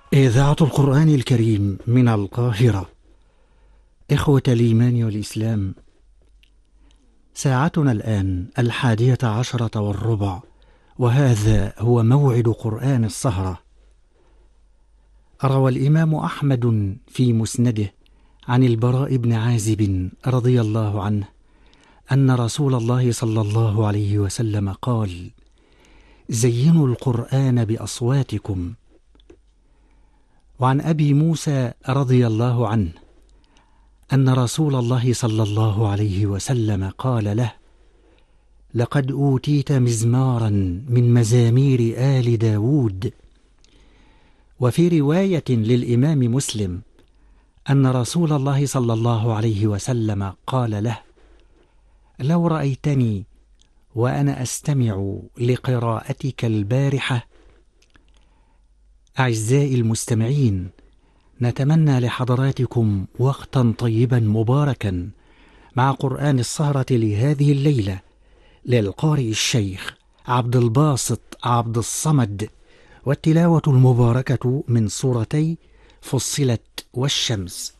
إذاعة القرآن الكريم من القاهرة. إخوة الإيمان والإسلام، ساعتنا الآن 11:10 وهذا هو موعد قرآن السهرة. روى الإمام أحمد في مسنده عن البراء بن عازب رضي الله عنه أن رسول الله صلى الله عليه وسلم قال: زينوا القرآن بأصواتكم. وعن أبي موسى رضي الله عنه أن رسول الله صلى الله عليه وسلم قال له: لقد أوتيت مزمارا من مزامير آل داود. وفي رواية للإمام مسلم أن رسول الله صلى الله عليه وسلم قال له: لو رأيتني وأنا أستمع لقراءتك البارحة. أعزائي المستمعين، نتمنى لحضراتكم وقتا طيبا مباركا مع قرآن السهرة لهذه الليلة للقارئ الشيخ عبد الباسط عبد الصمد، والتلاوة المباركة من سورتي فصلت والشمس.